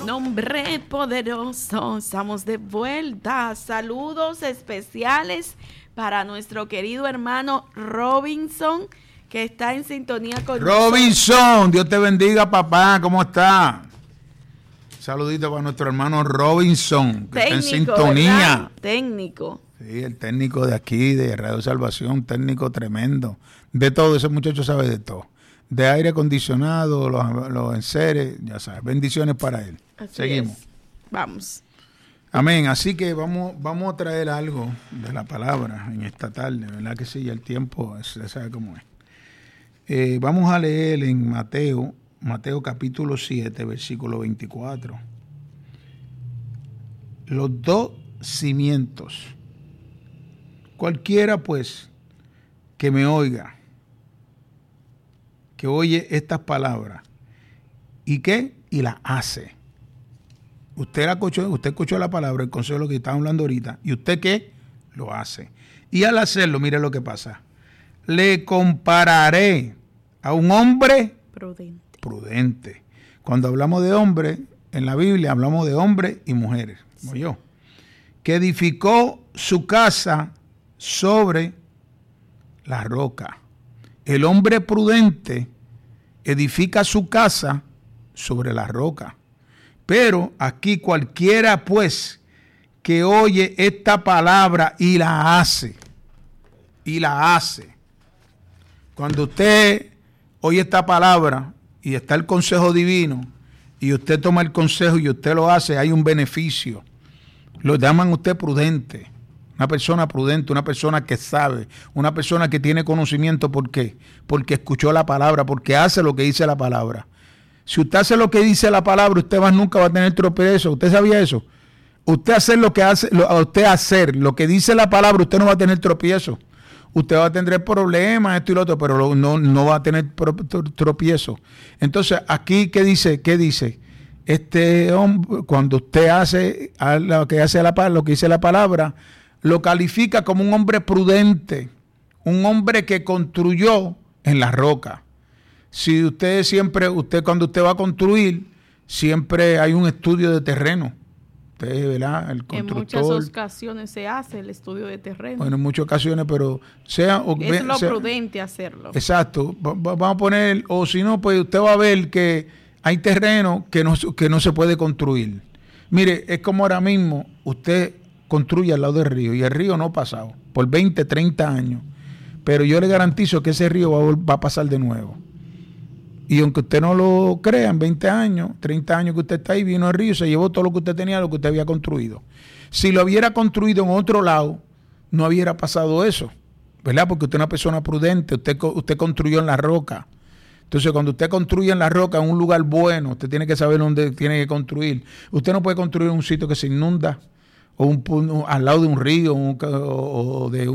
Nombre poderoso, estamos de vuelta. Saludos especiales para nuestro querido hermano Robinson, que está en sintonía con Robinson, nosotros. Dios te bendiga, papá, ¿cómo está? Saludito para nuestro hermano Robinson, que técnico, está en sintonía. ¿verdad? Técnico. Sí, el técnico de aquí, de Radio Salvación, técnico tremendo. De todo, ese muchacho sabe de todo. De aire acondicionado, los enseres, ya sabes, bendiciones para él. Así Seguimos. Es. Vamos. Amén. Así que vamos a traer algo de la palabra en esta tarde, ¿verdad que sí? El tiempo, se sabe cómo es. Vamos a leer en Mateo capítulo 7, versículo 24. Los dos cimientos. Cualquiera, pues, que me oiga, que oye estas palabras, ¿y qué? Y las hace. Usted escuchó la palabra, el consejo de lo que estamos hablando ahorita, ¿y usted qué? Lo hace. Y al hacerlo, mire lo que pasa. Le compararé a un hombre prudente. Cuando hablamos de hombre, en la Biblia hablamos de hombres y mujeres, como sí. Yo, que edificó su casa sobre la roca. El hombre prudente edifica su casa sobre la roca. Pero aquí cualquiera, pues, que oye esta palabra y la hace. Cuando usted oye esta palabra y está el consejo divino y usted toma el consejo y usted lo hace, hay un beneficio. Lo llaman usted prudente. Una persona prudente, una persona que sabe, una persona que tiene conocimiento. ¿Por qué? Porque escuchó la palabra, porque hace lo que dice la palabra. Si usted hace lo que dice la palabra, usted más nunca va a tener tropiezo. ¿Usted sabía eso? Usted hacer lo que dice la palabra, usted no va a tener tropiezo. Usted va a tener problemas, esto y lo otro, pero no va a tener tropiezo. Entonces, aquí, ¿qué dice? Este hombre, cuando usted hace lo que dice la palabra, lo califica como un hombre prudente, un hombre que construyó en la roca. Si usted cuando usted va a construir, siempre hay un estudio de terreno. Usted, ¿verdad? El constructor. En muchas ocasiones se hace el estudio de terreno. Bueno, en muchas ocasiones, pero es lo prudente hacerlo. Exacto. Vamos a poner, o si no, pues usted va a ver que hay terreno que no se puede construir. Mire, es como ahora mismo usted construye al lado del río y el río no ha pasado por 20, 30 años. Pero yo le garantizo que ese río va a pasar de nuevo. Y aunque usted no lo crea, en 20 años, 30 años que usted está ahí, vino el río y se llevó todo lo que usted tenía, lo que usted había construido. Si lo hubiera construido en otro lado, no hubiera pasado eso, ¿verdad? Porque usted es una persona prudente, usted construyó en la roca. Entonces, cuando usted construye en la roca, en un lugar bueno, usted tiene que saber dónde tiene que construir. Usted no puede construir en un sitio que se inunda, o al lado de un río, o de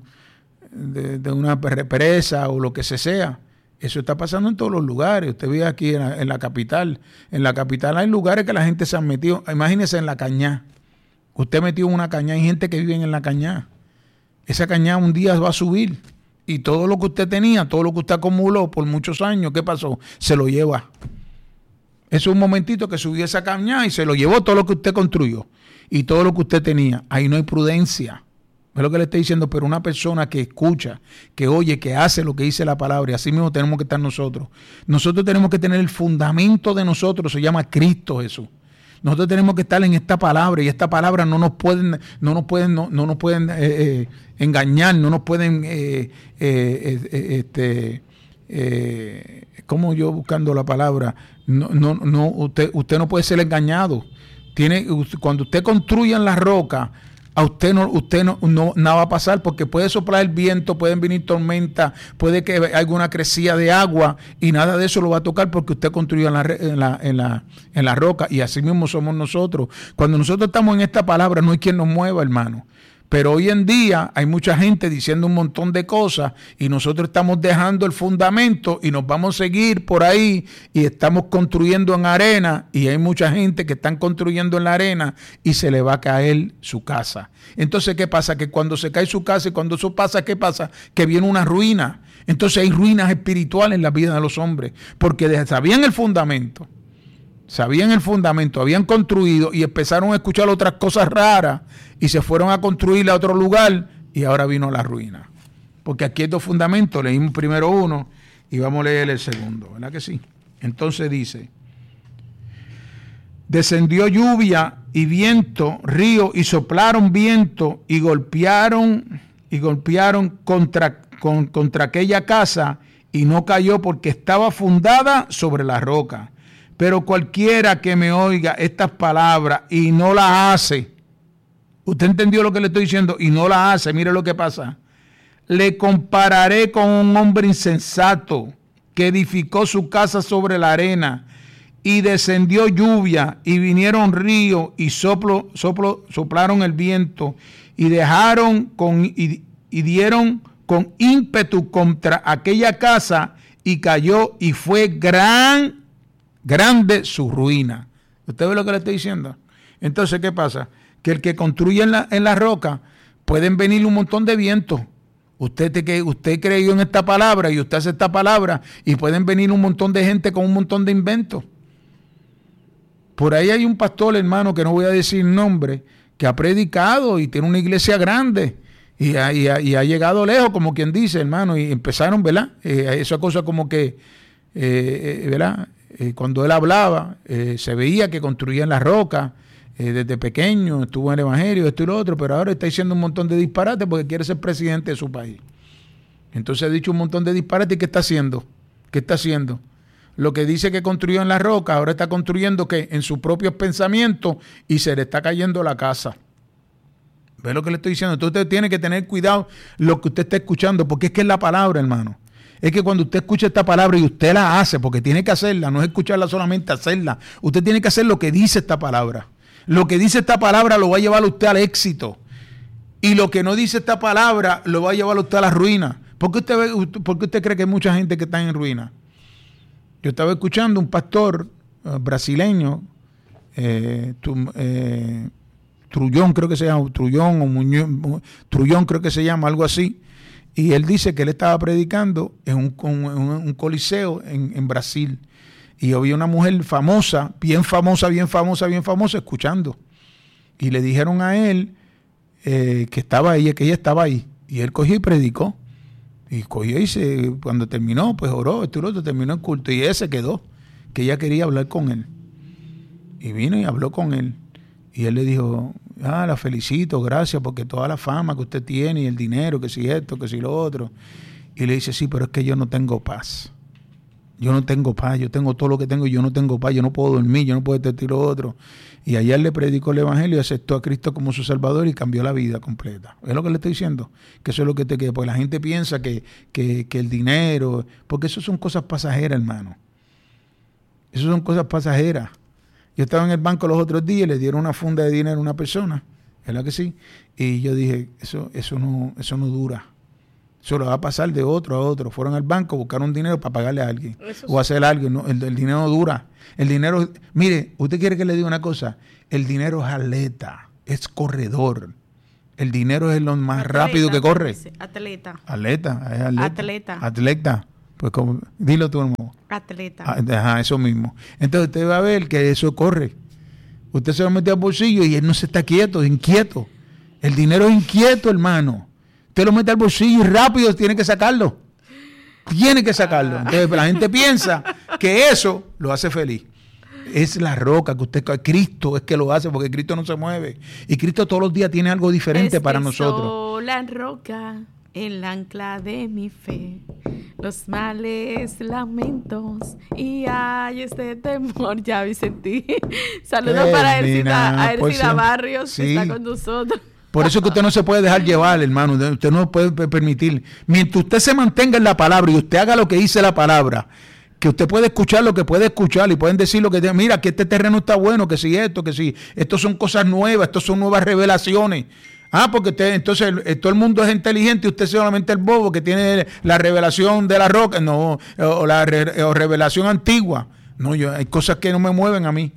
una presa, o lo que sea. Eso está pasando en todos los lugares. Usted ve aquí en la capital. En la capital hay lugares que la gente se han metido. Imagínese en la Cañá. Usted metió en una cañá. Hay gente que vive en la Cañá. Esa cañá un día va a subir. Y todo lo que usted tenía, todo lo que usted acumuló por muchos años, ¿qué pasó? Se lo lleva. Es un momentito que subió esa cañá y se lo llevó todo lo que usted construyó. Y todo lo que usted tenía. Ahí no hay prudencia. Es lo que le estoy diciendo, pero una persona que escucha, que oye, que hace lo que dice la palabra, y así mismo tenemos que estar nosotros. Nosotros tenemos que tener el fundamento de nosotros, se llama Cristo Jesús. Nosotros tenemos que estar en esta palabra, y esta palabra no nos pueden engañar, no nos pueden, ¿cómo yo buscando la palabra? Usted no puede ser engañado. Cuando usted construye en la roca, a usted no nada va a pasar, porque puede soplar el viento, pueden venir tormentas, puede que haya alguna crecida de agua y nada de eso lo va a tocar, porque usted construyó en la roca. Y así mismo somos nosotros. Cuando nosotros estamos en esta palabra, no hay quien nos mueva, hermano. Pero hoy en día hay mucha gente diciendo un montón de cosas y nosotros estamos dejando el fundamento y nos vamos a seguir por ahí y estamos construyendo en arena, y hay mucha gente que están construyendo en la arena y se le va a caer su casa. Entonces, ¿qué pasa? Que cuando se cae su casa y cuando eso pasa, ¿qué pasa? Que viene una ruina. Entonces hay ruinas espirituales en la vida de los hombres porque sabían el fundamento. sabían el fundamento, habían construido y empezaron a escuchar otras cosas raras y se fueron a construir a otro lugar y ahora vino la ruina. Porque aquí hay dos fundamentos, leímos primero uno y vamos a leer el segundo, ¿verdad que sí? Entonces dice, descendió lluvia y viento, río, y soplaron viento y golpearon contra aquella casa, y no cayó porque estaba fundada sobre la roca. Pero cualquiera que me oiga estas palabras y no las hace, ¿usted entendió lo que le estoy diciendo? Y no las hace, mire lo que pasa. Le compararé con un hombre insensato que edificó su casa sobre la arena, y descendió lluvia, y vinieron ríos, y soplaron el viento, y dieron con ímpetu contra aquella casa, y cayó, y fue grande su ruina. ¿Usted ve lo que le estoy diciendo? Entonces, ¿qué pasa? Que el que construye en la roca, pueden venir un montón de vientos. Usted creyó en esta palabra y usted hace esta palabra, y pueden venir un montón de gente con un montón de inventos. Por ahí hay un pastor, hermano, que no voy a decir nombre, que ha predicado y tiene una iglesia grande y ha llegado lejos, como quien dice, hermano, y empezaron, ¿verdad? Esa cosa como que, ¿verdad? Cuando él hablaba, se veía que construían la roca, desde pequeño estuvo en el evangelio, esto y lo otro, pero ahora está diciendo un montón de disparates porque quiere ser presidente de su país. Entonces ha dicho un montón de disparates. ¿Y qué está haciendo? ¿Qué está haciendo? Lo que dice que construyó en la roca, ahora está construyendo que en sus propios pensamientos, y se le está cayendo la casa. ¿Ve lo que le estoy diciendo? Entonces usted tiene que tener cuidado lo que usted está escuchando, porque es que es la palabra, hermano. Es que cuando usted escucha esta palabra y usted la hace, porque tiene que hacerla, no es escucharla solamente, hacerla. Usted tiene que hacer lo que dice esta palabra. Lo que dice esta palabra lo va a llevar a usted al éxito. Y lo que no dice esta palabra lo va a llevar a usted a la ruina. ¿Por qué usted cree que hay mucha gente que está en ruina? Yo estaba escuchando un pastor brasileño, Trullón creo que se llama, Trullón o Muñoz, Trullón creo que se llama, algo así. Y él dice que él estaba predicando en un coliseo en Brasil. Y había una mujer famosa, bien famosa, escuchando. Y le dijeron a él que ella estaba ahí. Y él cogió y predicó. Y cogió y cuando terminó, pues oró, terminó el culto. Y ella se quedó, que ella quería hablar con él. Y vino y habló con él. Y él le dijo, la felicito, gracias, porque toda la fama que usted tiene y el dinero, que si esto, que si lo otro. Y le dice, sí, pero es que yo no tengo paz. Yo no tengo paz, yo tengo todo lo que tengo y yo no tengo paz, yo no puedo dormir, yo no puedo esto y lo otro. Y ayer le predicó el evangelio, aceptó a Cristo como su Salvador y cambió la vida completa. ¿Es lo que le estoy diciendo? Que eso es lo que te queda. Porque la gente piensa que el dinero, porque eso son cosas pasajeras, hermano. Eso son cosas pasajeras. Yo estaba en el banco los otros días y le dieron una funda de dinero a una persona, ¿verdad que sí? Y yo dije, eso no dura. Eso lo va a pasar de otro a otro. Fueron al banco, buscaron dinero para pagarle a alguien o hacer algo. No, el dinero no dura. El dinero, mire, usted quiere que le diga una cosa. El dinero es atleta, es corredor. El dinero es lo más rápido que corre. Atleta. Atleta. Pues como, dilo tú, hermano. Atleta. Ajá, eso mismo. Entonces usted va a ver que eso corre. Usted se va a meter al bolsillo y él no se está quieto, es inquieto. El dinero es inquieto, hermano. Usted lo mete al bolsillo y rápido tiene que sacarlo. Tiene que sacarlo. Entonces la gente piensa que eso lo hace feliz. Es la roca que Cristo es que lo hace, porque Cristo no se mueve. Y Cristo todos los días tiene algo diferente para nosotros. La roca, el ancla de mi fe, los males, lamentos y hay este temor. Ya Vicentí. Saludos para Ercida Barrios, sí, que está con nosotros. Por eso es que usted no se puede dejar llevar, hermano. Usted no puede permitir. Mientras usted se mantenga en la palabra y usted haga lo que dice la palabra, que usted puede escuchar lo que puede escuchar y pueden decir lo que... Mira, que este terreno está bueno, que si esto, que si... Estos son cosas nuevas, estos son nuevas revelaciones. Porque entonces todo el mundo es inteligente y usted es solamente el bobo que tiene la revelación de la roca, o revelación antigua. No, hay cosas que no me mueven a mí.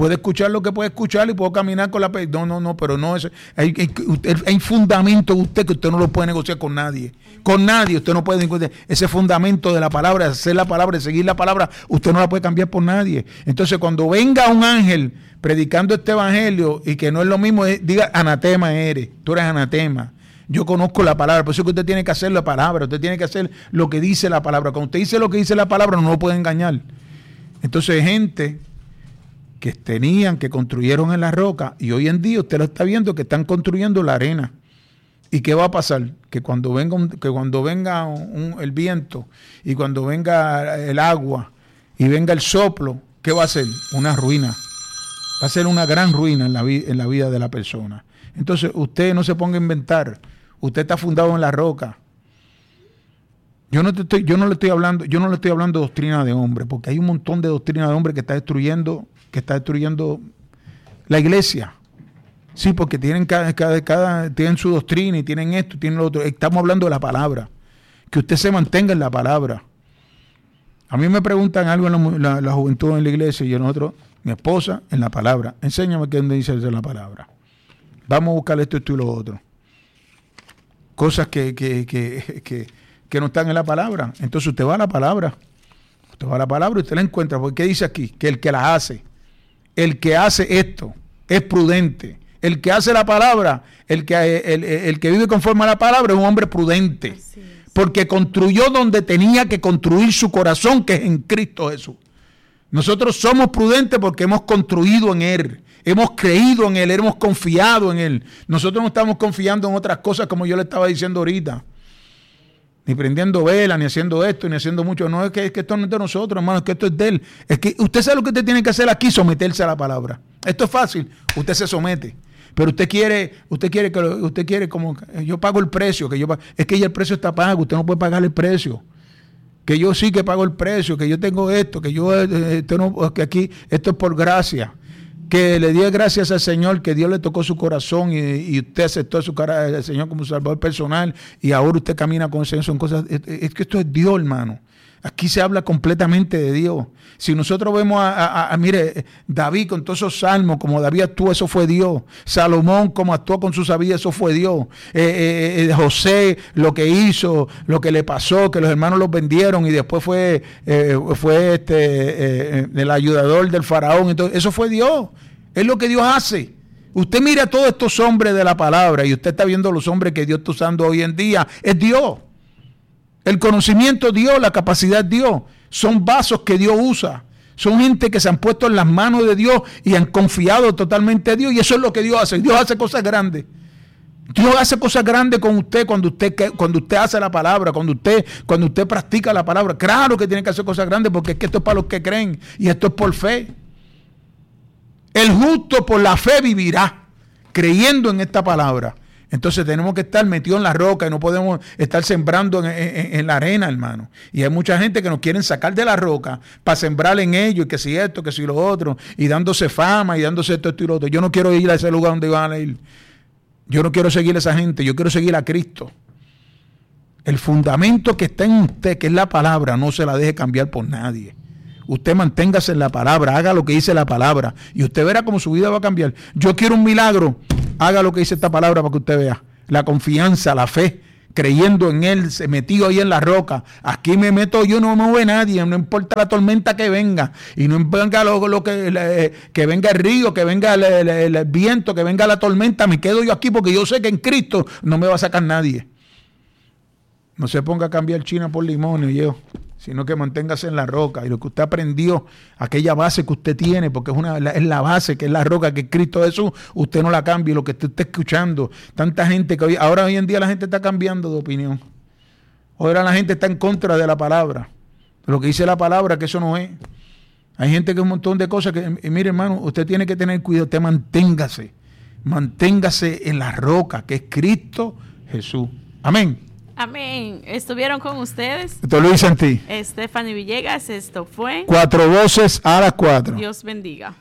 Puede escuchar lo que puede escuchar y puedo caminar con la... No, pero no es... Hay fundamento en usted que usted no lo puede negociar con nadie. Con nadie usted no puede negociar. Ese fundamento de la palabra, de hacer la palabra, de seguir la palabra, usted no la puede cambiar por nadie. Entonces, cuando venga un ángel predicando este evangelio y que no es lo mismo, diga, anatema eres, tú eres anatema. Yo conozco la palabra, por eso es que usted tiene que hacer la palabra, usted tiene que hacer lo que dice la palabra. Cuando usted dice lo que dice la palabra, no lo puede engañar. Entonces, gente que tenían, que construyeron en la roca, y hoy en día usted lo está viendo que están construyendo la arena. ¿Y qué va a pasar? Que cuando venga, el viento, y cuando venga el agua, y venga el soplo, ¿qué va a hacer? Una ruina. Va a ser una gran ruina en la vida de la persona. Entonces, usted no se ponga a inventar. Usted está fundado en la roca. Yo no le estoy hablando de doctrina de hombre, porque hay un montón de doctrina de hombre que está destruyendo la iglesia. Sí, porque tienen tienen su doctrina y tienen esto, tienen lo otro. Estamos hablando de la palabra. Que usted se mantenga en la palabra. A mí me preguntan algo en la juventud en la iglesia, y nosotros, mi esposa, en la palabra. Enséñame qué dice la palabra. Vamos a buscar esto y lo otro. Cosas que no están en la palabra. Entonces usted va a la palabra. Usted va a la palabra y usted la encuentra. Porque ¿qué dice aquí? Que el que la hace, el que hace esto, es prudente. El que hace la palabra, el que vive conforme a la palabra, es un hombre prudente. Porque construyó donde tenía que construir su corazón, que es en Cristo Jesús. Nosotros somos prudentes porque hemos construido en Él. Hemos creído en Él, hemos confiado en Él. Nosotros no estamos confiando en otras cosas como yo le estaba diciendo ahorita. Ni prendiendo velas, ni haciendo esto, ni haciendo mucho. No, es que esto no es de nosotros, hermano, es que esto es de Él. Es que usted sabe lo que usted tiene que hacer aquí, someterse a la palabra. Esto es fácil, usted se somete. Pero usted quiere como, yo pago el precio, es que ya el precio está pago, usted no puede pagar el precio. Que yo sí que pago el precio, que yo tengo esto, que aquí esto es por gracia. Que le dé gracias al Señor, que Dios le tocó su corazón y usted aceptó al Señor como salvador personal y ahora usted camina con eso. Son cosas, es que esto es Dios, hermano. Aquí se habla completamente de Dios. Si nosotros vemos mire, David con todos esos salmos, como David actuó, eso fue Dios. Salomón, como actuó con su sabiduría, eso fue Dios. José, lo que hizo, lo que le pasó, que los hermanos los vendieron y después fue el ayudador del faraón. Entonces, eso fue Dios. Es lo que Dios hace. Usted mira a todos estos hombres de la palabra y usted está viendo los hombres que Dios está usando hoy en día. Es Dios. El conocimiento es Dios, la capacidad es Dios. Son vasos que Dios usa. Son gente que se han puesto en las manos de Dios y han confiado totalmente en Dios. Y eso es lo que Dios hace. Dios hace cosas grandes. Dios hace cosas grandes con usted cuando usted hace la palabra, cuando usted practica la palabra. Claro que tiene que hacer cosas grandes porque es que esto es para los que creen y esto es por fe. El justo por la fe vivirá, creyendo en esta palabra. Entonces tenemos que estar metidos en la roca y no podemos estar sembrando en la arena, hermano. Y hay mucha gente que nos quieren sacar de la roca para sembrar en ellos, y que si esto, que si lo otro, y dándose fama y dándose esto y lo otro. Yo no quiero ir a ese lugar donde van a ir. Yo no quiero seguir a esa gente, yo quiero seguir a Cristo. El fundamento que está en usted, que es la palabra, no se la deje cambiar por nadie. Usted manténgase en la palabra, haga lo que dice la palabra y usted verá cómo su vida va a cambiar. Yo quiero un milagro, haga lo que dice esta palabra para que usted vea. La confianza, la fe, creyendo en Él, metido ahí en la roca. Aquí me meto yo, no me ve nadie, no importa la tormenta que venga. Y no venga que venga el río, que venga el viento, que venga la tormenta. Me quedo yo aquí porque yo sé que en Cristo no me va a sacar nadie. No se ponga a cambiar China por limón, sino que manténgase en la roca. Y lo que usted aprendió, aquella base que usted tiene, porque es la base, que es la roca, que es Cristo Jesús, usted no la cambie. Lo que usted está escuchando, tanta gente que hoy en día la gente está cambiando de opinión. Ahora la gente está en contra de la palabra. Lo que dice la palabra, que eso no es. Hay gente que un montón de cosas que, mire hermano, usted tiene que tener cuidado, usted manténgase en la roca, que es Cristo Jesús. Amén. Amén. Estuvieron con ustedes. Esto lo hice en ti. Stephanie Villegas, esto fue 4 Voces a las 4. Dios bendiga.